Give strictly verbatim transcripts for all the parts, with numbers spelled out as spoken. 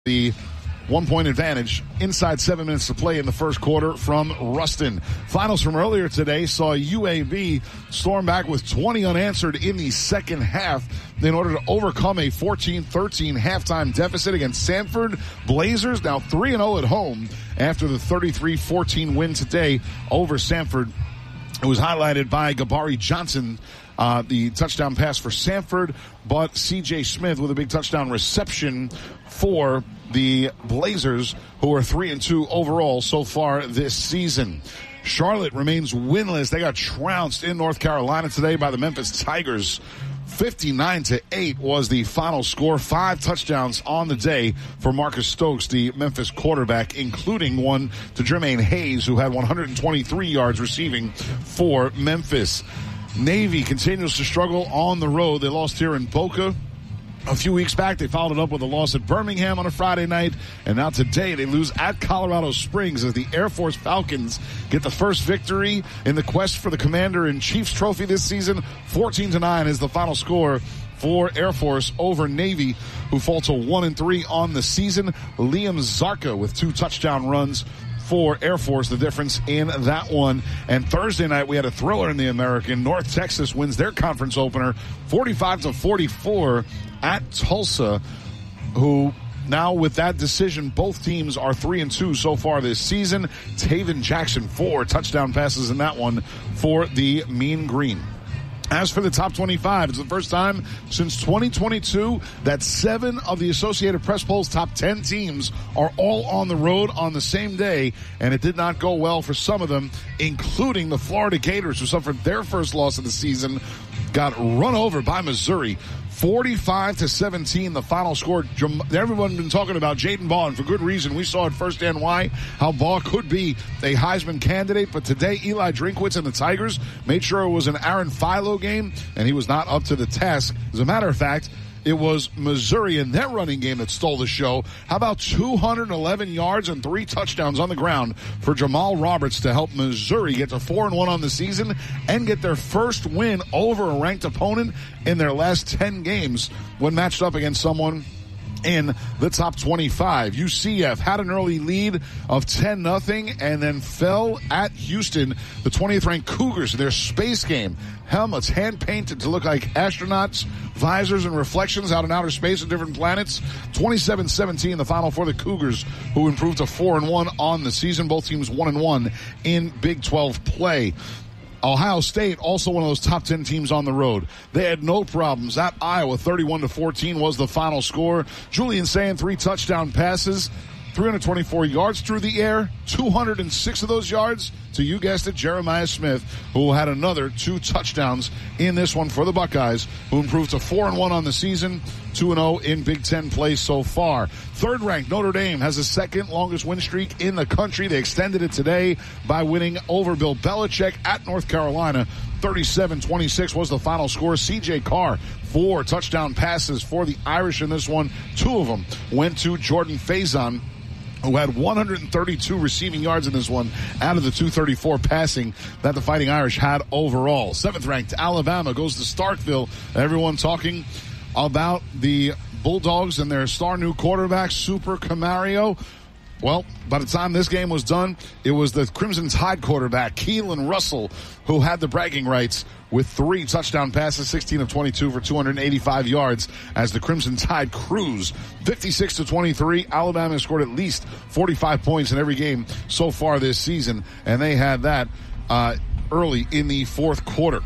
The one-point advantage inside seven minutes to play in the first quarter from Ruston. Finals from earlier today saw U A B storm back with twenty unanswered in the second half in order to overcome a fourteen thirteen halftime deficit against Sanford. Blazers now three and oh at home after the thirty-three fourteen win today over Sanford. It was highlighted by Gabari Johnson, uh, the touchdown pass for Sanford, but C J Smith with a big touchdown reception for the Blazers, who are three and two overall so far this season. Charlotte remains winless. They got trounced in North Carolina today by the Memphis Tigers. fifty-nine to eight was the final score. Five touchdowns on the day for Marcus Stokes, the Memphis quarterback, including one to Jermaine Hayes, who had one hundred twenty-three yards receiving for Memphis. Navy continues to struggle on the road. They lost here in Boca a few weeks back. They followed it up with a loss at Birmingham on a Friday night, and now today they lose at Colorado Springs as the Air Force Falcons get the first victory in the quest for the Commander-in-Chief's trophy this season. fourteen to nine is the final score for Air Force over Navy, who fall to one and three on the season. Liam Zarka with two touchdown runs for Air Force, the difference in that one. And Thursday night we had a thriller in the American. North Texas wins their conference opener forty-five to forty-four at Tulsa, who now with that decision, both teams are three and two so far this season. Taven Jackson, four touchdown passes in that one for the Mean Green. As for the top twenty-five, it's the first time since twenty twenty-two that seven of the Associated Press Poll's top ten teams are all on the road on the same day, and it did not go well for some of them, including the Florida Gators, who suffered their first loss of the season, got run over by Missouri. forty-five to seventeen, the final score. Everyone's been talking about Jaden Baugh, and for good reason. We saw at firsthand why, how Baugh could be a Heisman candidate. But today, Eli Drinkwitz and the Tigers made sure it was an Aaron Philo game, and he was not up to the task. As a matter of fact, it was Missouri in their running game that stole the show. How about two hundred eleven yards and three touchdowns on the ground for Jamal Roberts to help Missouri get to four and one on the season and get their first win over a ranked opponent in their last ten games when matched up against someone in the top twenty-five. U C F had an early lead of ten nothing and then fell at Houston, the twentieth ranked Cougars, in their space game. Helmets hand-painted to look like astronauts, visors and reflections out in outer space of different planets. twenty-seven seventeen, the final for the Cougars, who improved to four and one on the season. Both teams one and one in Big twelve play. Ohio State, also one of those top ten teams on the road. They had no problems. At Iowa, thirty-one to fourteen was the final score. Julian Sayin, three touchdown passes, three hundred twenty-four yards through the air, two hundred six of those yards to, you guessed it, Jeremiah Smith, who had another two touchdowns in this one for the Buckeyes, who improved to four and one on the season, two and oh in Big Ten play so far. Third-ranked Notre Dame has the second longest win streak in the country. They extended it today by winning over Bill Belichick at North Carolina. thirty-seven twenty-six was the final score. C J Carr, four touchdown passes for the Irish in this one. Two of them went to Jordan Faison, who had one hundred thirty-two receiving yards in this one out of the two thirty-four passing that the Fighting Irish had overall. Seventh-ranked Alabama goes to Starkville. Everyone talking about the Bulldogs and their star new quarterback, Super Camario. Well, by the time this game was done, it was the Crimson Tide quarterback, Keelan Russell, who had the bragging rights with three touchdown passes, sixteen of twenty-two for two hundred eighty-five yards as the Crimson Tide cruise. fifty-six to twenty-three, Alabama scored at least forty-five points in every game so far this season, and they had that uh, early in the fourth quarter.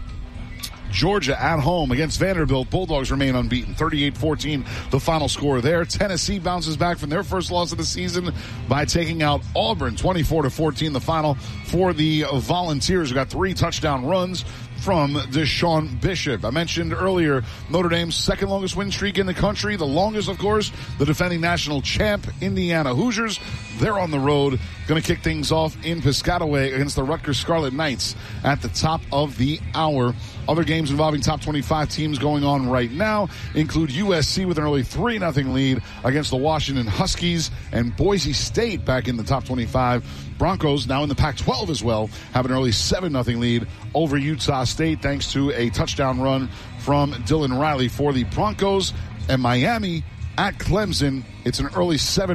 Georgia at home against Vanderbilt. Bulldogs remain unbeaten. thirty-eight fourteen, the final score there. Tennessee bounces back from their first loss of the season by taking out Auburn. twenty-four to fourteen, the final for the Volunteers, who got three touchdown runs from Deshaun Bishop. I mentioned earlier Notre Dame's second longest win streak in the country. The longest, of course, the defending national champ, Indiana Hoosiers. They're on the road. Going to kick things off in Piscataway against the Rutgers Scarlet Knights at the top of the hour. Other games involving top twenty-five teams going on right now include U S C with an early three nothing lead against the Washington Huskies, and Boise State back in the top twenty-five. Broncos, now in the Pac twelve as well, have an early seven nothing lead over Utah State thanks to a touchdown run from Dylan Riley for the Broncos. And Miami at Clemson. It's an early seven